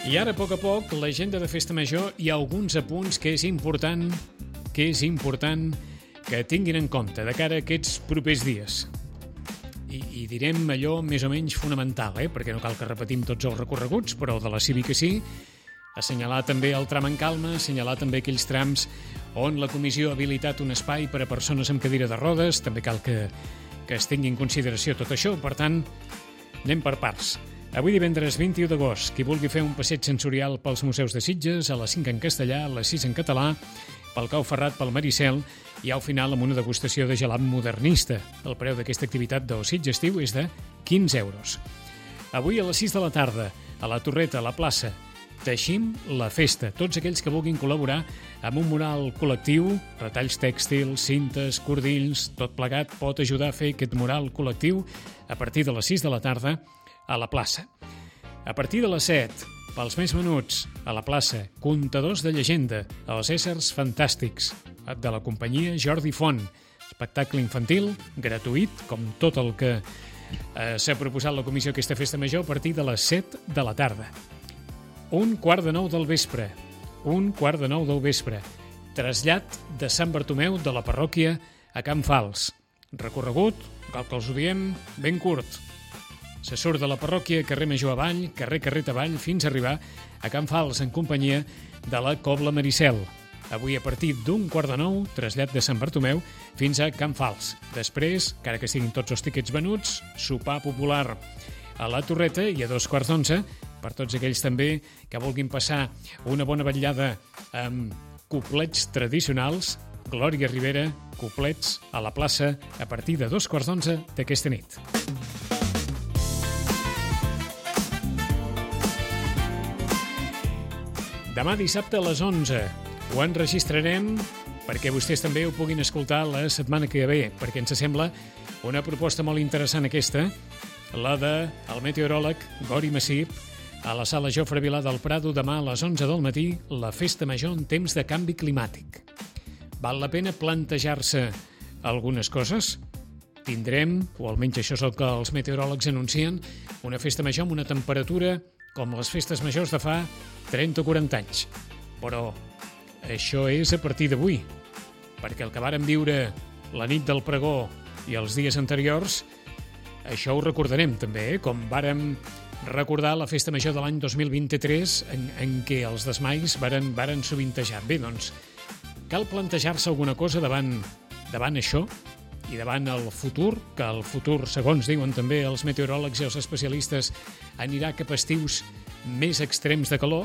I ara, a poc, l'agenda de Festa Major hi ha alguns apunts que és important que tinguin en compte de cara a aquests propers dies. I direm allò més o menys fonamental, perquè no cal que repetim tots els recorreguts, però de la cívica sí. Assenyalar també el tram en calma, assenyalar també aquells trams on la comissió ha habilitat un espai per a persones amb cadira de rodes. També cal que es tingui en consideració tot això. Per tant, anem per parts. Avui divendres 21 d'agost, qui vulgui fer un passeig sensorial pels museus de Sitges, a les 5 en castellà, a les 6 en català, pel Cau Ferrat, pel Maricel, i al final amb una degustació de gelat modernista. El preu d'aquesta activitat del Sitges estiu és de 15 euros. Avui a les 6 de la tarda, a la Torreta, a la plaça, Teixim la festa. Tots aquells que vulguin col·laborar amb un mural col·lectiu, retalls tèxtils, cintes, cordills, tot plegat pot ajudar a fer aquest mural col·lectiu a partir de les 6 de la tarda a la plaça. A partir de les 7, pels més menuts, a la plaça, contadors de llegenda, els éssers fantàstics, de la companyia Jordi Font. Espectacle infantil, gratuït, com tot el que s'ha proposat la comissió aquesta festa major, a partir de les 7 de la tarda. 1:45 del vespre. 1:45 del vespre. Trasllat de Sant Bartomeu de la parròquia a Can Fals. Recorregut, cal que els ho diem, ben curt. Se surt de la parròquia, carrer Major avall, carrer Carret avall, fins a arribar a Can Fals en companyia de la Cobla Maricel. Avui a partir d'1:45, trasllat de Sant Bartomeu fins a Can Fals. Després, encara que siguin tots els tiquets venuts, sopar popular a la Torreta i a 2:15, per tots aquells també que vulguin passar una bona vetllada amb coplets tradicionals, Glòria Rivera, coplets a la plaça a partir de 2:15 d'aquesta nit. Demà dissabte a les 11 ho enregistrarem perquè vostès també ho puguin escoltar la setmana que ve, perquè ens sembla una proposta molt interessant aquesta, la del meteoròleg Gori Massip, a la sala Jofre Vilà del Prado demà a les 11 del matí, la festa major en temps de canvi climàtic. Val la pena plantejar-se algunes coses? Tindrem, o almenys això és el que els meteoròlegs anuncien, una festa major amb una temperatura com les festes majors de fa 30 o 40 anys. Però això és a partir d'avui, perquè el que vàrem viure la nit del pregó i els dies anteriors, això ho recordarem també, com vàrem recordar la festa major de l'any 2023 en què els desmais varen sovintejar. Bé, doncs, cal plantejar-se alguna cosa davant això i davant el futur, que el futur, segons diuen també els meteoròlegs i els especialistes, anirà cap a estius més extrems de calor.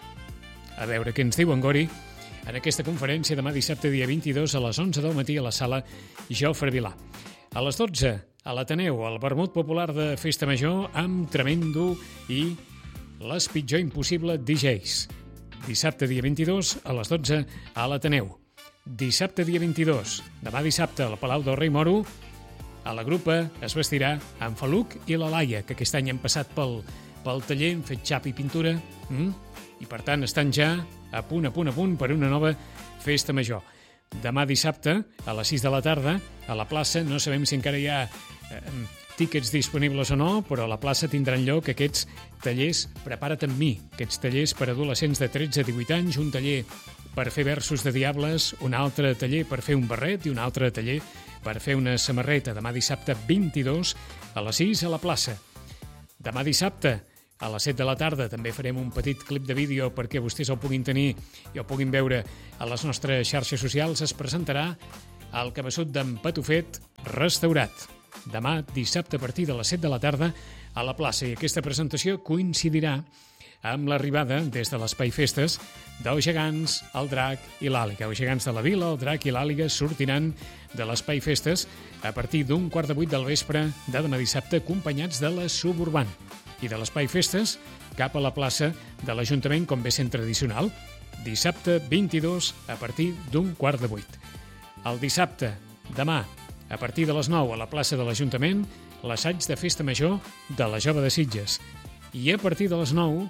A veure què ens diuen, Gori, en aquesta conferència demà dissabte, dia 22, a les 11 del matí a la sala Jofre Vilà. A les 12, a l'Ateneu, el vermut popular de Festa Major amb Tremendo i les Pitjor Impossible DJs. Dissabte, dia 22, a les 12, a l'Ateneu. Dissabte, dia 22, demà dissabte, al Palau del Rei Moro, a la grupa es vestirà en Faluc i la Laia, que aquest any han passat pel taller, han fet xap i pintura, i per tant estan ja a punt per una nova festa major. Demà dissabte, a les 6 de la tarda, a la plaça, no sabem si encara hi ha tíquets disponibles o no, però a la plaça tindran lloc aquests tallers Prepara't amb mi, aquests tallers per adolescents de 13 a 18 anys, un taller per fer versos de diables, un altre taller per fer un barret i un altre taller per fer una samarreta. Demà dissabte 22 a les 6 a la plaça. Demà dissabte a les 7 de la tarda també farem un petit clip de vídeo perquè vostès el puguin tenir i el puguin veure a les nostres xarxes socials. Es presentarà el cabeçut d'en Patufet restaurat. Demà dissabte a partir de les 7 de la tarda a la plaça. I aquesta presentació coincidirà amb l'arribada des de l'Espai Festes dels gegants, el drac i l'àliga. Els gegants de la vila, el drac i l'àliga sortiran de l'Espai Festes a partir d'7:15 del vespre de demà dissabte, acompanyats de la Suburban i de l'Espai Festes cap a la plaça de l'Ajuntament, com ve sent tradicional, dissabte 22 a partir d'7:15. El dissabte, demà, a partir de les 9 a la plaça de l'Ajuntament, l'assaig de Festa Major de la Jove de Sitges. I a partir de les 9,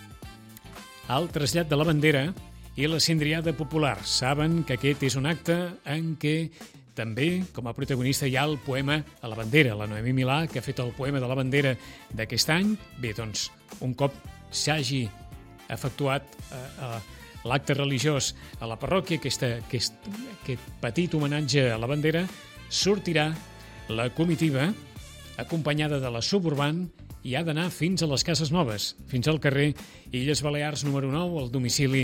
el trasllat de la bandera i la cindriada popular. Saben que aquest és un acte en què també, com a protagonista, hi ha el poema a la bandera, la Noemí Milà, que ha fet el poema de la bandera d'aquest any. Bé, doncs, un cop s'hagi efectuat l'acte religiós a la parròquia, aquest petit homenatge a la bandera, sortirà la comitiva acompanyada de la Suburban i ha d'anar fins a les Cases Noves, fins al carrer Illes Balears número 9, al domicili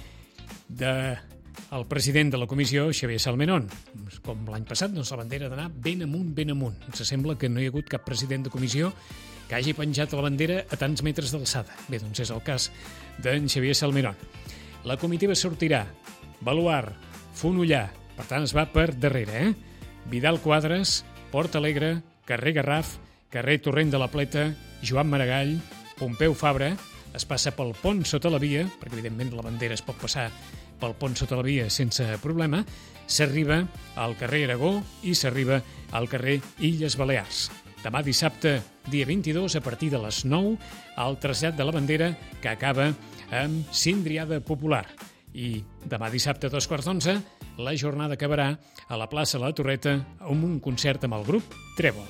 del president de la comissió, Xavier Salmerón. Com l'any passat, doncs la bandera ha d'anar ben amunt, ben amunt. Ens sembla que no hi ha hagut cap president de comissió que hagi penjat la bandera a tants metres d'alçada. Bé, doncs és el cas d'en Xavier Salmerón. La comitiva sortirà Baluard, Fonollar, per tant es va per darrere, Vidal Quadres, Port Alegre, carrer Garraf, carrer Torrent de la Pleta, Joan Maragall, Pompeu Fabra, es passa pel pont sota la via, perquè evidentment la bandera es pot passar pel pont sota la via sense problema, s'arriba al carrer Aragó i s'arriba al carrer Illes Balears. Demà dissabte, dia 22, a partir de les 9, el trasllat de la bandera que acaba amb cindriada popular. I demà dissabte a 11:15, la jornada acabarà a la plaça La Torreta amb un concert amb el grup Trèvol.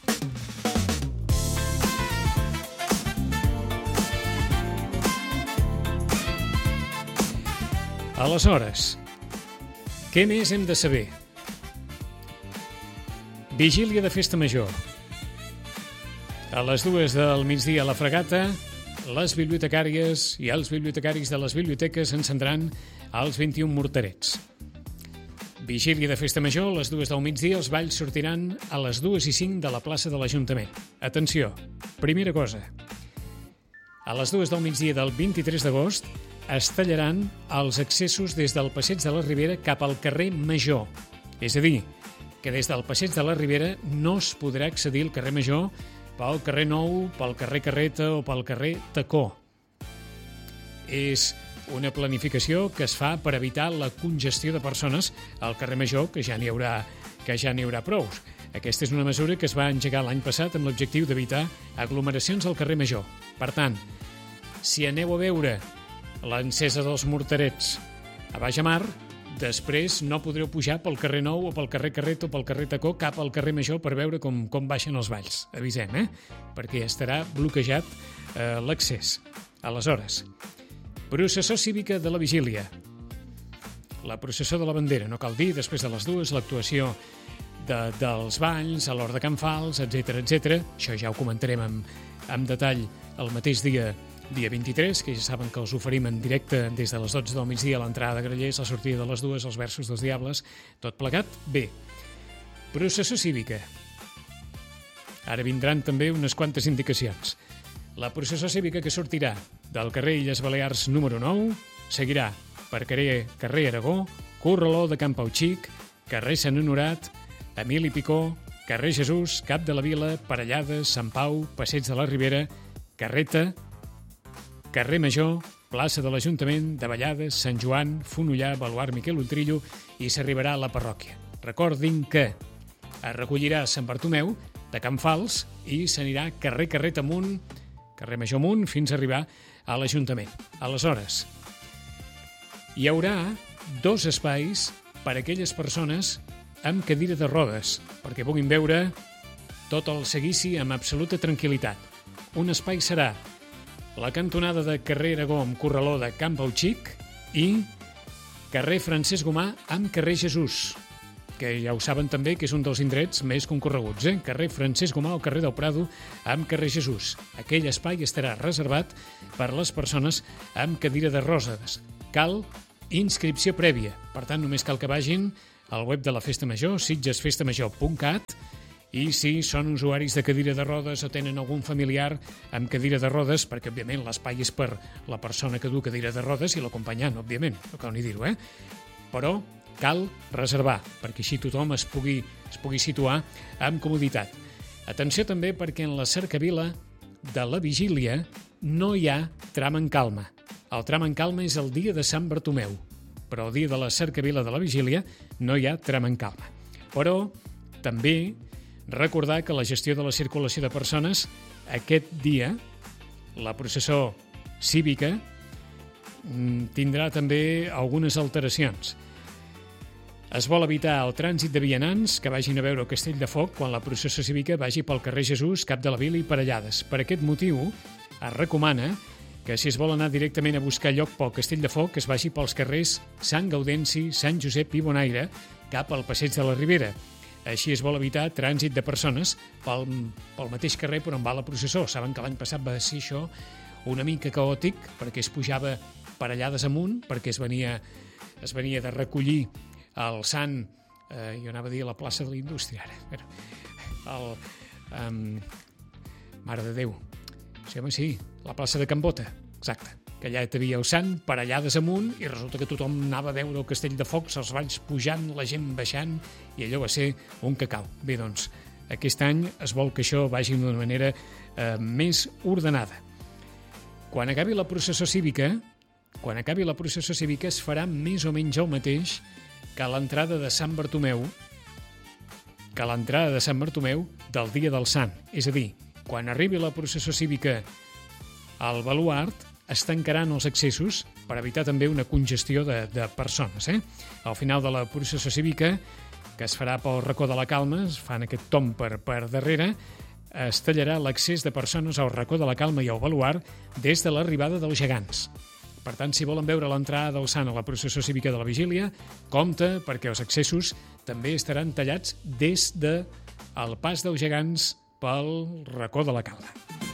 Aleshores, què més hem de saber? Vigília de Festa Major. A les 2 del migdia a la Fregata, les bibliotecàries i els bibliotecaris de les biblioteques encendran els 21 morterets. Vigília de Festa Major, a les 2 del migdia, els balls sortiran a les 2:05 de la plaça de l'Ajuntament. Atenció, primera cosa. A les 2 del migdia del 23 d'agost es tallaran els accessos des del Passeig de la Ribera cap al carrer Major. És a dir, que des del Passeig de la Ribera no es podrà accedir al carrer Major pel carrer Nou, pel carrer Carreta o pel carrer Tacó. És una planificació que es fa per evitar la congestió de persones al carrer Major, que ja n'hi haurà prou. Aquesta és una mesura que es va engegar l'any passat amb l'objectiu d'evitar aglomeracions al carrer Major. Per tant, si aneu a veure l'encesa dels morterets a Baix Amar, després no podreu pujar pel carrer Nou o pel carrer Carreta o pel carrer Tacó cap al carrer Major per veure com baixen els balls. Avisem, perquè estarà bloquejat l'accés. Aleshores, processó cívica de la Vigília. La processó de la bandera, no cal dir, després de les 2, l'actuació dels balls, a l'hora de Can Fals, etc. Això ja ho comentarem amb detall el mateix dia 23, que ja saben que els oferim en directe des de les 12 del migdia a l'entrada de Grallers, la sortida de les 2, els versos dels Diables, tot plegat. Bé, processó cívica. Ara vindran també unes quantes indicacions. La processó cívica que sortirà del carrer Illes Balears número 9 seguirà per carrer Aragó, Corraló de Can Pau Xic, carrer Sant Honorat, Emili Picó, carrer Jesús, Cap de la Vila, Parellades, Sant Pau, Passeig de la Ribera, Carreta, carrer Major, plaça de l'Ajuntament, de Vallades, Sant Joan, Fonollar, Baluard, Miquel Utrillo i s'arribarà a la parròquia. Recordin que es recollirà a Sant Bartomeu de Can Fals i s'anirà carrer Carreta amunt, carrer Major amunt, fins a arribar a l'Ajuntament. Aleshores, hi haurà 2 espais per a aquelles persones amb cadira de rodes, perquè puguin veure tot el seguici amb absoluta tranquil·litat. Un espai serà la cantonada de carrer Aragó amb Corraló de Can Pau Xic i carrer Francesc Gomà amb carrer Jesús, que ja ho saben també que és un dels indrets més concorreguts, carrer Francesc Gomà o carrer del Prado amb carrer Jesús. Aquell espai estarà reservat per les persones amb cadira de rodes. Cal inscripció prèvia, per tant només cal que vagin al web de la Festa Major, sitgesfestamajor.cat, i si són usuaris de cadira de rodes o tenen algun familiar amb cadira de rodes, perquè òbviament l'espai és per la persona que du cadira de rodes i l'acompanyant, òbviament, no cal ni dir-ho, però cal reservar, perquè així tothom es pugui situar amb comoditat. Atenció també perquè en la cercavila de la Vigília no hi ha tram en calma. El tram en calma és el dia de Sant Bartomeu, però el dia de la cercavila de la Vigília no hi ha tram en calma. Però també recordar que la gestió de la circulació de persones aquest dia, la processó cívica, tindrà també algunes alteracions. Es vol evitar el trànsit de vianants que vagin a veure el Castell de Foc quan la processó cívica vagi pel carrer Jesús, Cap de la Vila i Parellades. Per aquest motiu, es recomana que si es vol anar directament a buscar lloc pel Castell de Foc, es vagi pels carrers Sant Gaudenci, Sant Josep i Bonaire, cap al Passeig de la Ribera. Així es vol evitar trànsit de persones pel mateix carrer per on va la processó. Saben que l'any passat va ser això una mica caòtic, perquè es pujava parellades amunt, perquè es venia de recollir el sant, jo anava a dir a la plaça de la Indústria ara, Mare de Déu, sí, la plaça de Can Bota, exacte, que allà hi havia el sant, parellades amunt, i resulta que tothom anava a veure el Castell de Focs, els valls pujant, la gent baixant, i allò va ser un cacau. Bé, doncs, aquest any es vol que això vagi d'una manera més ordenada. Quan acabi la processó cívica es farà més o menys el mateix que l'entrada de Sant Bartomeu, del dia del Sant. És a dir, quan arribi la processó cívica al baluard, es tancaran els accessos per evitar també una congestió de persones. Al final de la processó cívica, que es farà pel racó de la Calma, es fan aquest tomb per darrere, es tallarà l'accés de persones al racó de la Calma i al baluard des de l'arribada dels gegants. Per tant, si volen veure l'entrada del sant a la processó cívica de la Vigília, compte, perquè els accessos també estaran tallats des del pas dels gegants pel racó de la Calma.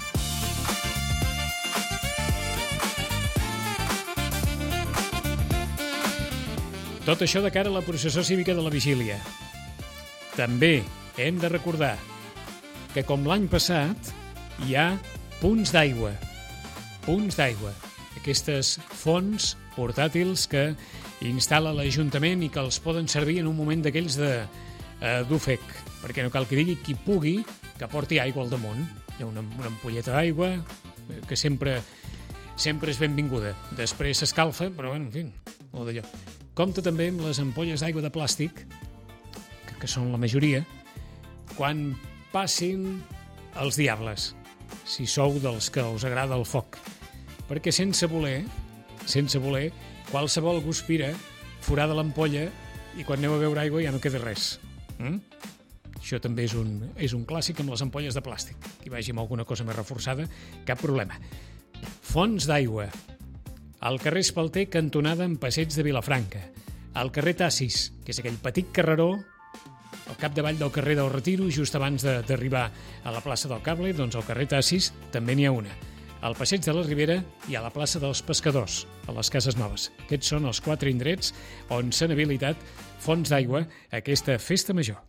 Tot això de cara a la processó cívica de la Vigília. També hem de recordar que, com l'any passat, hi ha punts d'aigua. Punts d'aigua. Aquestes fonts portàtils que instal·la l'Ajuntament i que els poden servir en un moment d'aquells d'ofec. Perquè no cal que digui qui pugui que porti aigua al damunt. Hi ha una ampolleta d'aigua que sempre és benvinguda. Després s'escalfa, però bueno, en fi, molt d'allò. Compte també amb les ampolles d'aigua de plàstic, que són la majoria, quan passin els diables, si sou dels que us agrada el foc. Perquè sense voler, qualsevol guspira forada l'ampolla i quan aneu a beure aigua ja no queda res. Això també és un clàssic amb les ampolles de plàstic. Qui vagi amb alguna cosa més reforçada, cap problema. Fonts d'aigua. Al carrer Espalter, cantonada en Passeig de Vilafranca. Al carrer Tassis, que és aquell petit carreró, al capdavall del carrer del Retiro, just abans d'arribar a la plaça del Cable, doncs al carrer Tassis també n'hi ha una. Al Passeig de la Ribera i a la plaça dels Pescadors, a les Cases Noves. Aquests són els 4 indrets on s'han habilitat fonts d'aigua a aquesta festa major.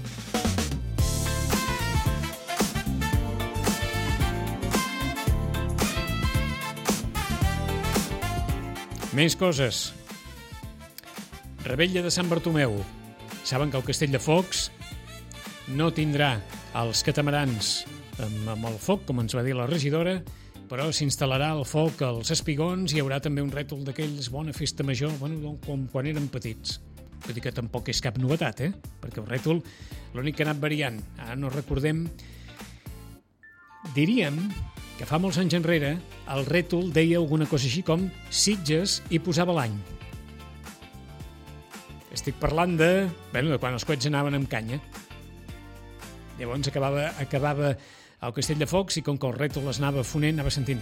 Més coses. Revetlla de Sant Bartomeu. Saben que el Castell de Focs no tindrà els catamarans amb el foc, com ens va dir la regidora, però s'instal·larà el foc als espigons i hi haurà també un rètol d'aquells bona festa major, com quan érem petits. Vull dir que tampoc és cap novetat, perquè el rètol, l'únic que ha anat variant, ara no recordem, diríem que fa molts anys enrere el rètol deia alguna cosa així com Sitges i posava l'any. Estic parlant de quan els coets anaven amb canya. Llavors acabava el Castell de Focs i com que el rètol es anava fonent, anava sentint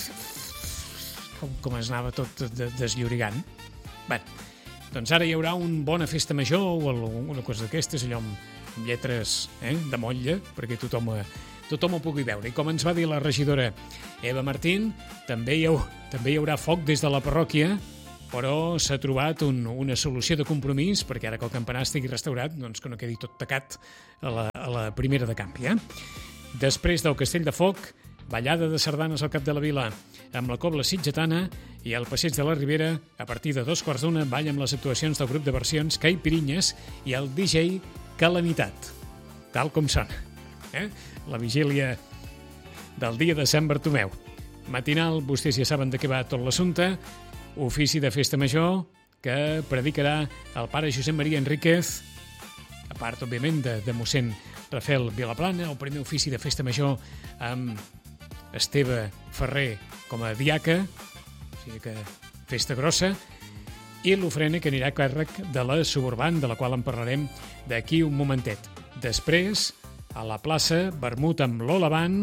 com es anava tot desllorigant. Bé, doncs ara hi haurà una bona festa major o alguna cosa d'aquestes, allò amb lletres de motlle, perquè tothom ho pugui veure. I com ens va dir la regidora Eva Martín, també hi haurà foc des de la parròquia, però s'ha trobat una solució de compromís perquè ara que el campanar estigui restaurat, doncs que no quedi tot tacat a la primera de Campi. Després del Castell de Foc, ballada de sardanes al cap de la vila amb la cobla sitgetana i al Passeig de la Ribera, a partir de 2:15, ball amb les actuacions del grup de versions Caipirinyes i el DJ Calamitat, tal com sona. La vigília del dia de Sant Bartomeu. Matinal, vostès ja saben de què va tot l'assumpte, ofici de festa major que predicarà el pare Josep Maria Enríquez, a part, òbviament, de mossèn Rafael Vilaplana, el primer ofici de festa major amb Esteve Ferrer com a diaca, o sigui que festa grossa, i l'ofrena que anirà a càrrec de la Suburban, de la qual en parlarem d'aquí un momentet. Després, a la plaça, vermut amb l'Ola Band,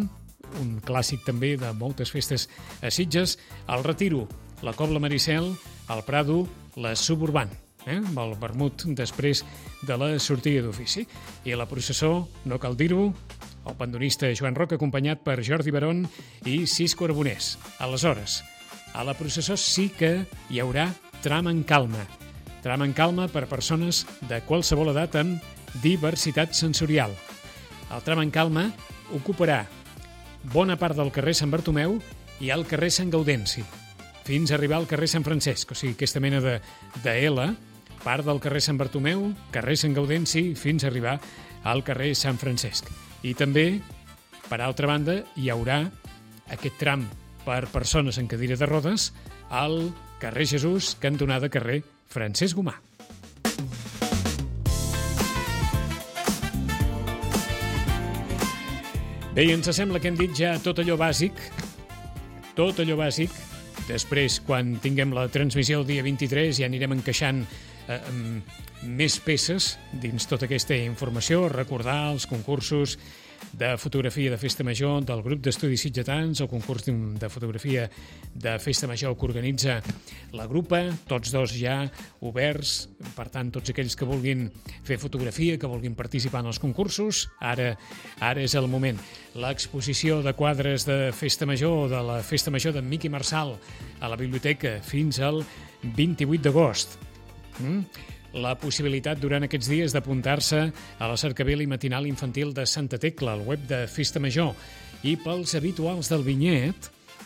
un clàssic també de moltes festes a Sitges, el Retiro, la Cobla Maricel, el Prado, la Suburban, amb el vermut després de la sortida d'ofici. I a la processó, no cal dir-ho, el pandonista Joan Roc, acompanyat per Jordi Barón i Cisco Arbonés. Aleshores, a la processó sí que hi haurà tram en calma. Tram en calma per persones de qualsevol edat amb diversitat sensorial. El tram en calma ocuparà bona part del carrer Sant Bartomeu i el carrer Sant Gaudenci, fins a arribar al carrer Sant Francesc, o sigui, aquesta mena de L, part del carrer Sant Bartomeu, carrer Sant Gaudenci, fins a arribar al carrer Sant Francesc. I també, per altra banda, hi haurà aquest tram per persones en cadira de rodes al carrer Jesús, cantonada carrer Francesc Gomà. Bé, i ens sembla que hem dit ja tot allò bàsic. Després, quan tinguem la transmissió el dia 23, ja anirem encaixant més peces dins tota aquesta informació, recordar els concursos de fotografia de Festa Major del grup d'estudis sitgetans, el concurs de fotografia de Festa Major que organitza la grupa, tots dos ja oberts, per tant, tots aquells que vulguin fer fotografia, que vulguin participar en els concursos, ara és el moment. L'exposició de quadres de Festa Major, de la Festa Major d'en Miqui Marçal a la biblioteca fins al 28 d'agost. La possibilitat durant aquests dies d'apuntar-se a la cercavila i matinal infantil de Santa Tecla, al web de Festa Major. I pels habituals del vinyet,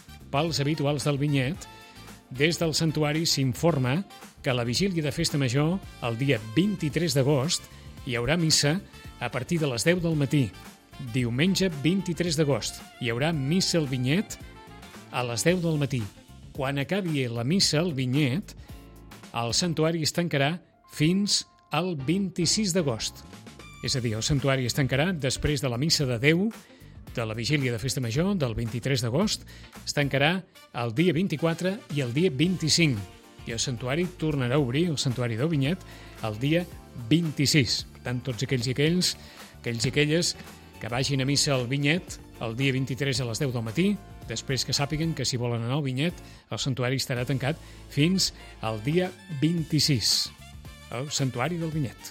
des del santuari s'informa que a la vigília de Festa Major, el dia 23 d'agost, hi haurà missa a partir de les 10 del matí. Diumenge 23 d'agost hi haurà missa al vinyet a les 10 del matí. Quan acabi la missa al vinyet, el santuari es tancarà fins al 26 d'agost. És a dir, el santuari es tancarà després de la missa de Déu, de la vigília de Festa Major, del 23 d'agost, es tancarà el dia 24 i el dia 25. I el santuari tornarà a obrir, el santuari del Vinyet, el dia 26. Per tant, tots aquells i aquelles que vagin a missa al Vinyet el dia 23 a les 10 del matí, després que sàpiguen que si volen anar al Vinyet, el santuari estarà tancat fins al dia 26. El santuari del Vinyet.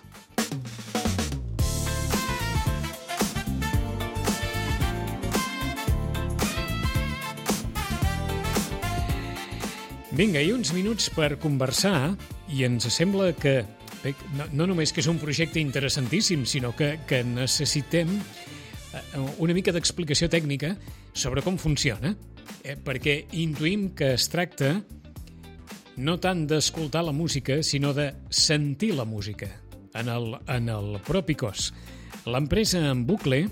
Vinga, i uns minuts per conversar, i ens sembla que no només que és un projecte interessantíssim, sinó que necessitem una mica d'explicació tècnica sobre com funciona, perquè intuïm que es tracta no tant d'escoltar la música, sinó de sentir la música en el propi cos. L'empresa En Bucle,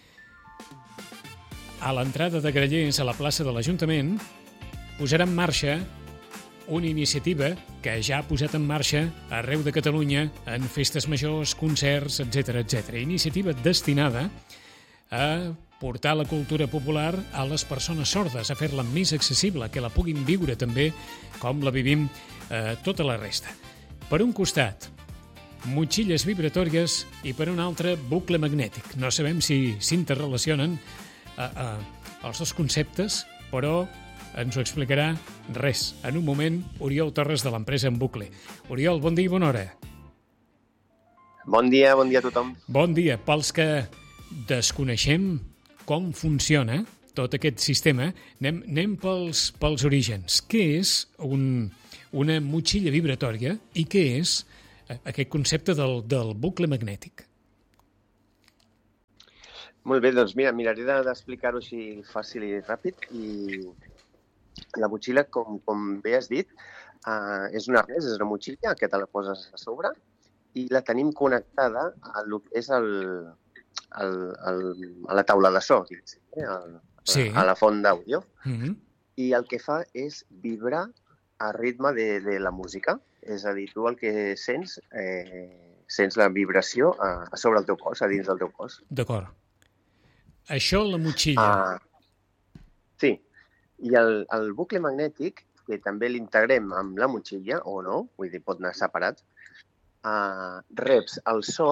a l'entrada de Grallers a la plaça de l'Ajuntament, posarà en marxa una iniciativa que ja ha posat en marxa arreu de Catalunya en festes majors, concerts, etc. Iniciativa destinada a portar la cultura popular a les persones sordes, a fer-la més accessible, que la puguin viure també com la vivim tota la resta. Per un costat, motxilles vibratòries i per un altre, bucle magnètic. No sabem si s'interrelacionen els dos conceptes, però ens ho explicarà en un moment, Oriol Torres de l'empresa En Bucle. Oriol, bon dia i bona hora. Bon dia a tothom. Bon dia. Pels que desconeixem com funciona tot aquest sistema, anem pels orígens. Què és una motxilla vibratòria i què és aquest concepte del bucle magnètic? Molt bé, doncs mira, miraré d'explicar-ho així fàcil i ràpid. I la motxilla, com bé has dit, és un arnès, és una motxilla que te la poses a sobre i la tenim connectada a lo que és a la taula de so, sí, a la font d'àudio. I el que fa és vibrar a ritme de la música. És a dir, tu el que sents la vibració a sobre el teu cos, a dins del teu cos. D'acord. Això, la motxilla. Sí. I el bucle magnètic, que també l'integrem amb la motxilla, o no, vull dir, pot anar separat, reps el so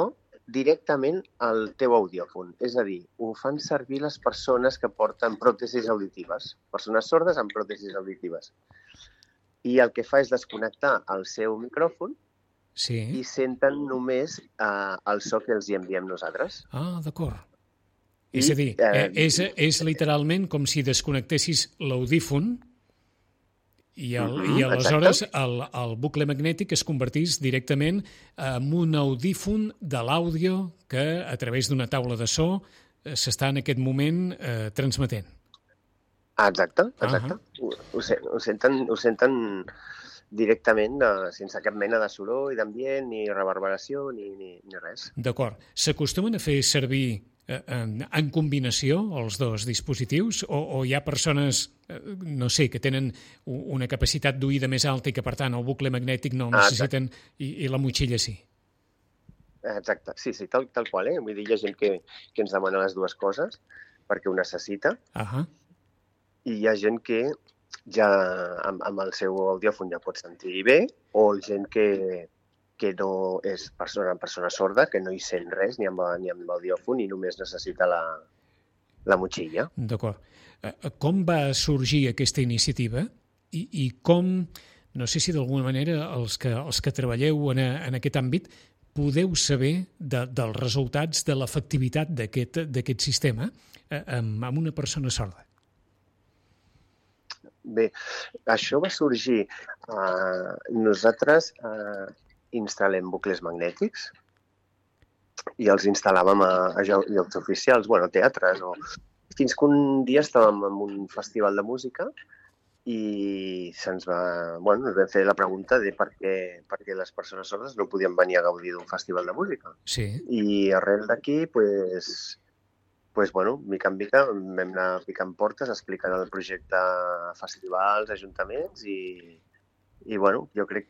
directament al teu audiòfon. És a dir, ho fan servir les persones que porten pròtesis auditives, persones sordes amb pròtesis auditives. I el que fa és desconnectar el seu micròfon i senten només el so que els hi enviem nosaltres. Ah, d'acord. És a dir, és literalment com si desconnectessis l'audífon i aleshores el bucle magnètic es convertís directament en un audífon de l'àudio que a través d'una taula de so s'està en aquest moment transmetent. Exacte. Ho senten directament, sense cap mena de soroll, d'ambient, ni reverberació, ni res. D'acord. S'acostumen a fer servir en combinació els dos dispositius o hi ha persones, no sé, que tenen una capacitat d'oïda més alta i que, per tant, el bucle magnètic no el necessiten i la motxilla sí? Exacte, sí, tal qual, eh? Vull dir, hi ha gent que ens demana les dues coses perquè ho necessita i hi ha gent que ja amb el seu audiòfon ja pot sentir bé, o gent que no és persona sorda, que no hi sent res ni amb l'audiòfon i només necessita la motxilla. D'acord. Com va sorgir aquesta iniciativa i com, no sé si d'alguna manera els que treballeu en aquest àmbit podeu saber dels resultats de l'efectivitat d'aquest sistema amb una persona sorda? Bé, això va sorgir... Nosaltres instal·lem bucles magnètics i els instal·làvem a llocs oficials, teatres, fins que un dia estàvem en un festival de música i ens vam fer la pregunta de per què les persones sordes no podien venir a gaudir d'un festival de música. Sí. I arrel d'aquí, mica en mica vam anar picant portes, explicant el projecte a festivals, ajuntaments i jo crec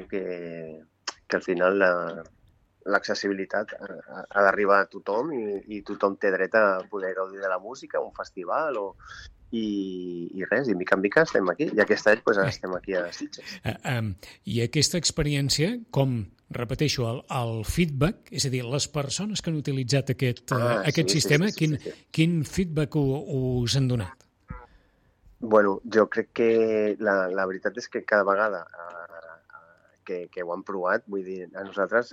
que al final l'accessibilitat ha d'arribar a tothom i tothom té dret a poder gaudir de la música, un festival i res, i mica en mica estem aquí. I aquest any estem aquí a Sitges. I aquesta experiència, com, repeteixo, el feedback, és a dir, les persones que han utilitzat aquest sistema, quin feedback us han donat? Jo crec que la veritat és que cada vegada que ho han provat, vull dir, a nosaltres,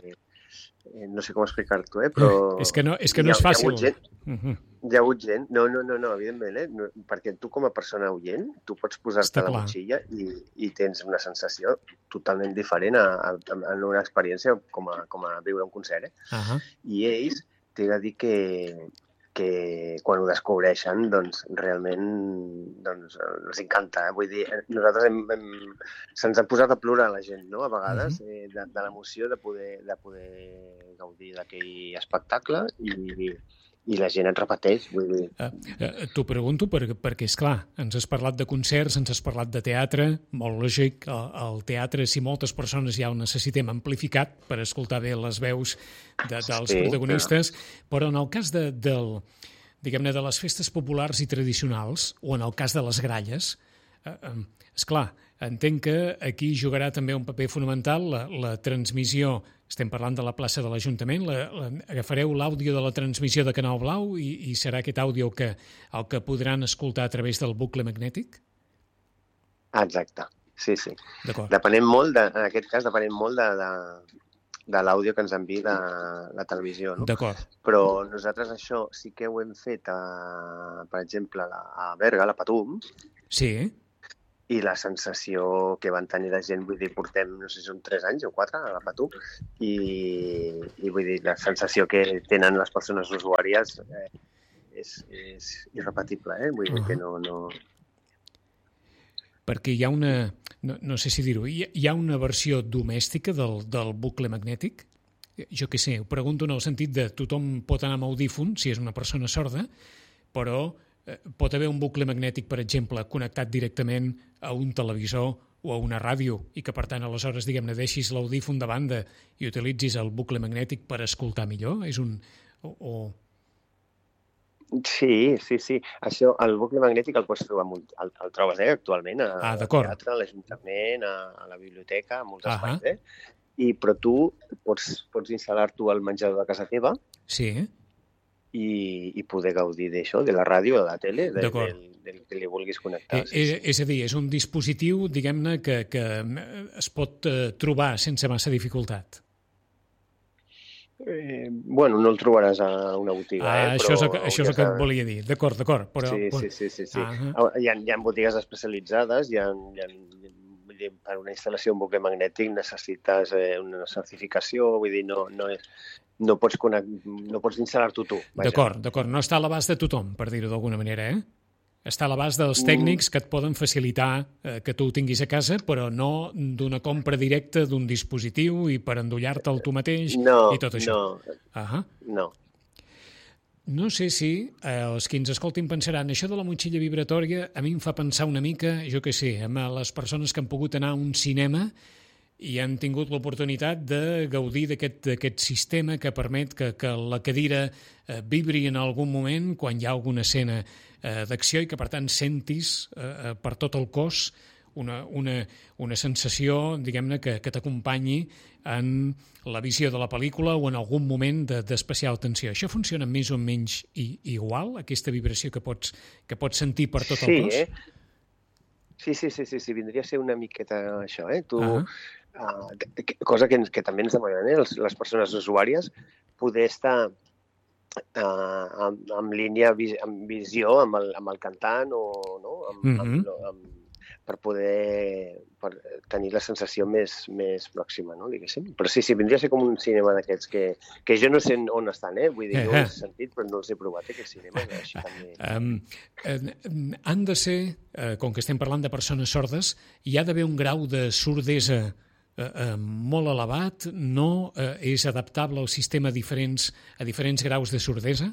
no sé com explicar-t'ho, però... És que no és fàcil. Hi ha hagut gent, no, evidentment, perquè tu com a persona oient, tu pots posar-te la motxilla i tens una sensació totalment diferent en una experiència com a viure un concert, I ells, t'he de dir que quan ho descobreixen, realment els encanta. Vull dir, nosaltres se'ns ha posat a plorar la gent, no?, a vegades, de l'emoció de poder gaudir d'aquell espectacle i la gent et repeteix. Vull dir... T'ho pregunto perquè, esclar, ens has parlat de concerts, ens has parlat de teatre, molt lògic, el teatre, si moltes persones ja ho necessitem amplificat per escoltar bé les veus dels protagonistes, però en el cas diguem-ne, de les festes populars i tradicionals, o en el cas de les gralles, esclar, entenc que aquí jugarà també un paper fonamental la transmissió. Estem parlant de la plaça de l'Ajuntament, agafareu l'àudio de la transmissió de Canal Blau i serà aquest àudio el que podran escoltar a través del bucle magnètic? Exacte, sí. D'acord. En aquest cas depenem molt de l'àudio que ens envia la televisió, no? D'acord. Però nosaltres això sí que ho hem fet, per exemple, a Berga, a la Patum. Sí. I la sensació que van tenir la gent, vull dir, portem, no sé si són 3 anys o 4 a la Patum, i vull dir, la sensació que tenen les persones usuàries és irrepetible, vull dir que no... Perquè hi ha una, no sé si dir-ho, hi ha una versió domèstica del bucle magnètic? Jo què sé, ho pregunto en el sentit de tothom pot anar amb audífon, si és una persona sorda, però pot haver un bucle magnètic, per exemple, connectat directament a un televisor o a una ràdio i que, per tant, aleshores, diguem-ne, deixis l'audífon de banda i utilitzis el bucle magnètic per escoltar millor? És un... Sí. Això, el bucle magnètic el pots trobar, el trobes actualment al teatre, a l'Ajuntament, a la biblioteca, a molts espais, però tu pots instal·lar-t'ho al menjador de casa teva i poder gaudir d'això, de la ràdio, de la tele, del que li vulguis connectar. És a dir, és un dispositiu, diguem-ne, que es pot trobar sense massa dificultat. Bueno, no el trobaràs a una botiga. Això és el que et volia dir. D'acord. Sí. Hi ha botigues especialitzades, per una instal·lació en bucle magnètic necessites una certificació, vull dir, no pots instal·lar-t'ho tu. D'acord, no està a l'abast de tothom, per dir-ho d'alguna manera, Està a l'abast dels tècnics que et poden facilitar que tu ho tinguis a casa, però no d'una compra directa d'un dispositiu i per endollar-te'l tu mateix i tot això. No. No sé si els que ens escoltin pensaran això de la motxilla vibratòria a mi em fa pensar una mica, jo què sé, amb les persones que han pogut anar a un cinema i han tingut l'oportunitat de gaudir d'aquest sistema que permet que la cadira vibri en algun moment quan hi ha alguna escena d'acció i que, per tant, sentis per tot el cos una sensació, diguem-ne, que t'acompanyi en la visió de la pel·lícula o en algun moment d'especial tensió. Això funciona més o menys igual, aquesta vibració que pots sentir per tot el cos? Sí, vindria a ser una miqueta això, cosa que també ens demanen les persones usuàries, poder estar en línia, en visió amb el cantant per poder tenir la sensació més pròxima, no, diguéssim. Però sí, vindria a ser com un cinema d'aquests que jo no sé on estan, vull dir, jo ho he sentit, però no els he provat, aquests cinemes, així també. Han de ser, com que estem parlant de persones sordes, hi ha d'haver un grau de sordesa molt elevat, no és adaptable al sistema a diferents graus de sordesa?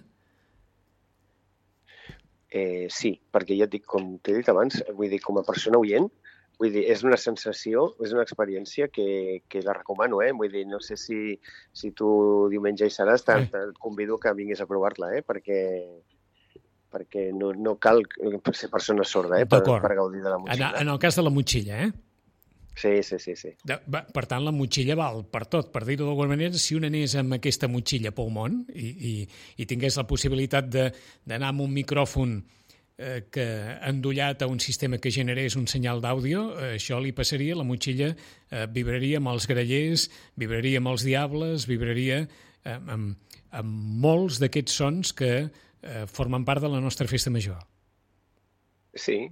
Sí, perquè ja et dic, com t'he dit abans, vull dir, com a persona oient, vull dir, és una sensació, és una experiència que la recomano, vull dir, no sé si tu diumenge hi seràs, et convido que vinguis a provar-la, perquè no cal ser persona sorda, per gaudir de la motxilla. En el cas de la motxilla, Sí. Per tant, la motxilla val per tot. Per dir-ho d'alguna manera, si un anés amb aquesta motxilla pel món i tingués la possibilitat d'anar amb un micròfon que endollat a un sistema que generés un senyal d'àudio, això li passaria, la motxilla vibraria amb els grallers, vibraria amb els diables, vibraria amb molts d'aquests sons que formen part de la nostra festa major. Sí.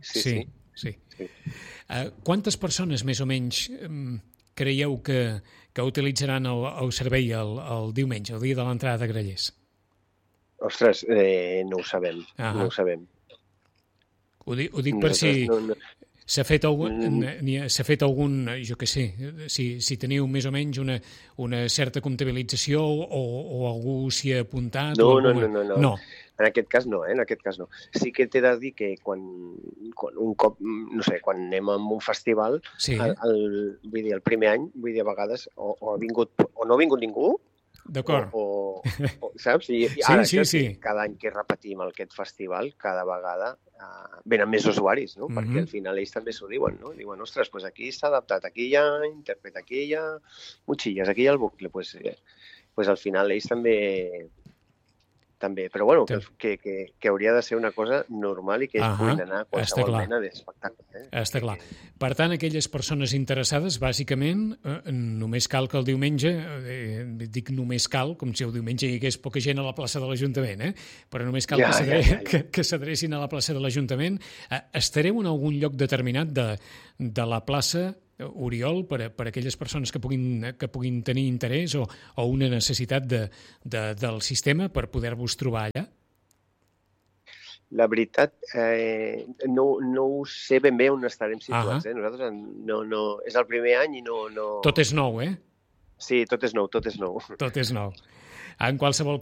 Quantes persones, més o menys, creieu que utilitzaran el servei el diumenge, el dia de l'entrada de Grallers? Ostres, no ho sabem. No ho sabem. Ho dic per si s'ha fet algun, jo què sé, si teniu més o menys una certa comptabilització o algú s'hi ha apuntat? No. En aquest cas no. Sí que t'he de dir que quan un cop, no sé, quan anem a un festival, vull dir, el primer any, vull dir, a vegades o no ha vingut ningú, d'acord. Saps? I ara, cada any que repetim aquest festival, cada vegada venen més usuaris, no? Perquè al final ells també s'ho diuen, no? Diuen, ostres, doncs aquí s'ha adaptat, aquí hi ha intèrpret, aquí hi ha motxilles, aquí hi ha el bucle. Doncs al final ells també, però bueno, que hauria de ser una cosa normal i que ells puguin anar a qualsevol mena d'espectacle. Està clar. Per tant, aquelles persones interessades, bàsicament, només cal que el diumenge, dic només cal, com si el diumenge hi hagués poca gent a la plaça de l'Ajuntament, però només cal que s'adrecin a la plaça de l'Ajuntament. Estareu en algun lloc determinat de la plaça, Oriol, per aquelles persones que puguin tenir interès o una necessitat del sistema per poder-vos trobar allà? La veritat, no ho sé ben bé on estarem situats. Nosaltres és el primer any i no... Tot és nou, Sí, tot és nou. Tot és nou. En qualsevol